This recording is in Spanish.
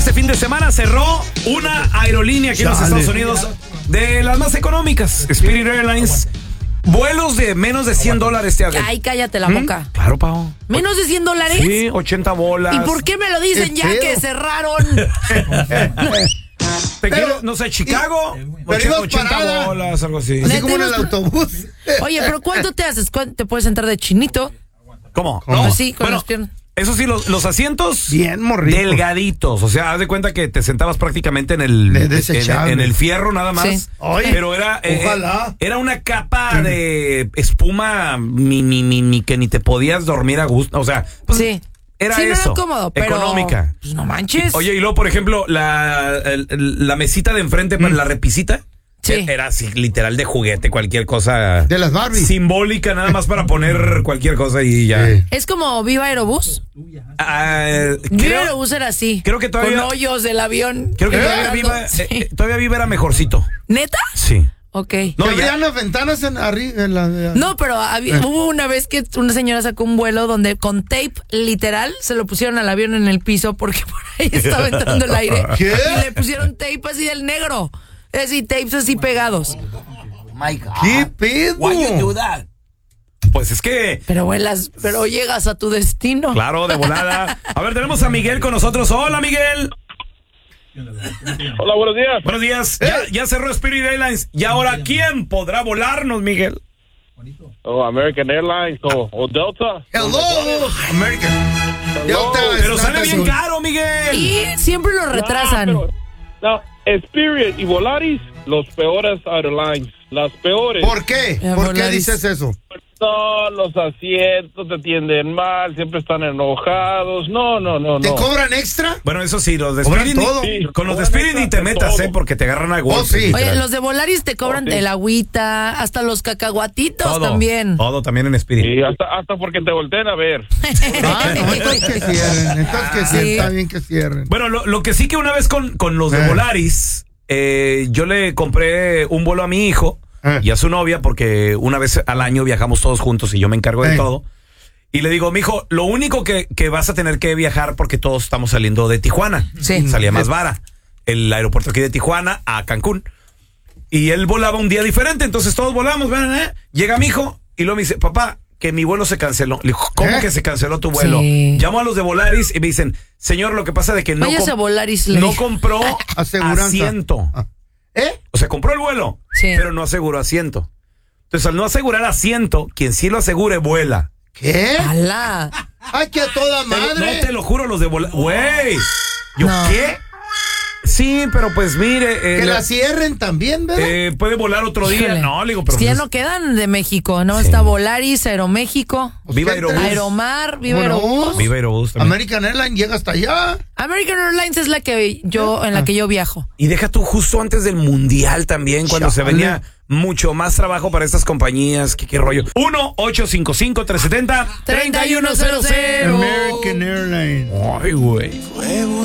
este fin de semana cerró una aerolínea aquí en los Estados Unidos de las más económicas, Spirit Airlines. Vuelos de menos de $100 te hagan. Ay, cállate la boca. Claro, Pau. ¿Menos de $100? Sí, 80 bolas. ¿Y por qué me lo dicen ya que cerraron? ¿Te quieres, no sé, Chicago? 80 bolas, algo así. Así como en el autobús. Oye, pero ¿cuánto te haces? ¿Te puedes entrar de chinito? ¿Cómo? Pues sí, con las piernas. Eso sí, los asientos bien morritos, delgaditos, o sea, haz de cuenta que te sentabas prácticamente en el fierro nada más, sí. Pero era una capa de espuma ni que ni te podías dormir a gusto, o sea, pues, sí. Era sí, eso, no era cómodo, pero económica. Pues no manches. Oye, y luego, por ejemplo, la mesita de enfrente para la repisita. Sí. Era así, literal de juguete, cualquier cosa. De las Barbie. Simbólica, nada más para poner cualquier cosa y ya. Sí. Es como Viva Aerobús. Viva Aerobús era así. Creo que todavía. Con hoyos del avión. Creo que todavía Viva era mejorcito. ¿Neta? Sí. Ok. No, había las ventanas arriba. No, pero hubo una vez que una señora sacó un vuelo donde con tape literal se lo pusieron al avión en el piso porque por ahí estaba entrando el aire. ¿Qué? Y le pusieron tape así del negro. Es decir, tapes así pegados. My God. ¿Qué pedo? Why you do that? Pues es que... Pero llegas a tu destino. Claro, de volada. A ver, tenemos a Miguel con nosotros. Hola, Miguel. Hola, buenos días. Buenos días. Ya cerró Spirit Airlines. ¿Y ahora quién podrá volarnos, Miguel? American Airlines o Delta. Hello, American. Delta. Pero sale bien caro, Miguel. Y siempre lo retrasan. No, Spirit y Volaris, los peores airlines. Las peores. ¿Por qué? ¿Por qué dices eso? No, los asientos te atienden mal, siempre están enojados. No. ¿Te cobran extra? Bueno, eso sí, los de ¿Cobran Spirit todo? Sí, con los de Spirit ni te metas, porque te agarran a golpes. Sí. Oye, los de Volaris te cobran el agüita, hasta los cacahuatitos también. Todo también en Spirit. Sí, hasta porque te volteen a ver. Entonces que cierren. Está bien que cierren. Bueno, lo que sí que una vez con los de Volaris, yo le compré un vuelo a mi hijo y a su novia, porque una vez al año viajamos todos juntos y yo me encargo de todo. Y le digo, mijo, lo único que vas a tener que viajar, porque todos estamos saliendo de Tijuana. Sí. Salía más vara el aeropuerto aquí de Tijuana a Cancún. Y él volaba un día diferente, entonces todos volamos. Llega mi hijo y luego me dice, papá, que mi vuelo se canceló. Le digo, ¿cómo que se canceló tu vuelo? Sí. Llamo a los de Volaris y me dicen, señor, lo que pasa es que no compró asiento. O sea, compró el vuelo, pero no aseguró asiento. Entonces, al no asegurar asiento, quien sí lo asegure vuela. ¿Qué? ¡Hala! ¡Ay, que a toda madre! No, te lo juro, los de Volaris. Güey. ¿Yo qué? Sí, pero pues mire... que la cierren también, ¿verdad? Puede volar otro día. Híjole. No, le digo, pero... Es que ya no quedan de México, ¿no? Sí. Está Volaris, Aeroméxico. Viva Aerobús. Aeromar, Viva Aerobús. Viva Aerobús también. American Airlines llega hasta allá. American Airlines es la que en la que yo viajo. Y deja tú justo antes del Mundial también, cuando se venía mucho más trabajo para estas compañías. ¿Qué rollo? 1-855-370-3100. American Airlines. Ay, güey.